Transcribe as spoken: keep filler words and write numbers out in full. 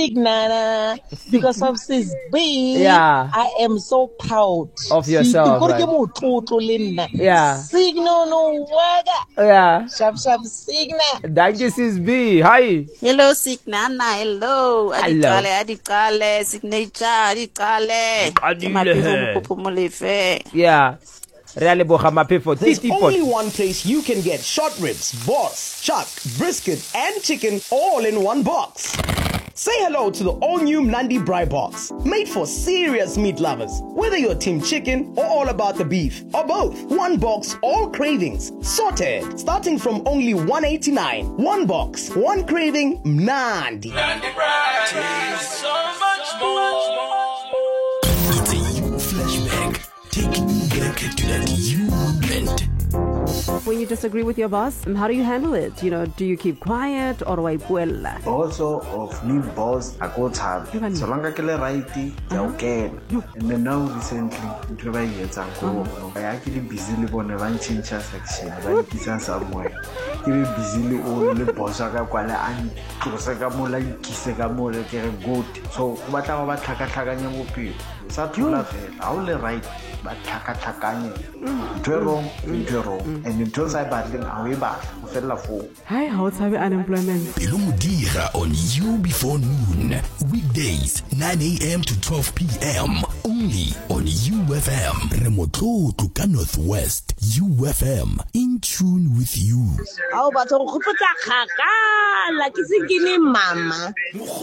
Signana, because of Sis B. Yeah. I am so proud of yourself. Right? Yeah. Signo no waga. Yeah. Shab shab Signa. Thank you, Sis B. Hi. Hello, Signana. Hello. Hello. Adikale, adikale, signature, adikale. Yeah. There's only one place you can get short ribs, boss, chuck, brisket, and chicken all in one box. Say hello to the all-new Mnandi Braai Box, made for serious meat lovers. Whether you're team chicken or all about the beef, or both, one box, all cravings, sorted, starting from only one eighty-nine. One box, one craving, Mnandi. Mnandi Braai, tastes so much more. It's a you flashback, taking you back to that you moment. When you disagree with your boss, how do you handle it? You know, do you keep quiet or do I puella? Also, of me boss, I go tab. So long as I righty, okay. And then now recently, I actually busily on a ranching section. I kiss somewhere. Keep busily only boss. I got one and Kosakamola, Kisakamola, goat. So what about Takataganya? Satula, I only write, but Takatakanya. Two wrong, two wrong. And in terms of battling, I'll be back. Hi, how's our unemployment? Pilumudira on You Before Noon. Weekdays, nine a.m. to twelve p.m. Only on U F M. Remoto to Northwest. U F M. In tune with you. How about mama?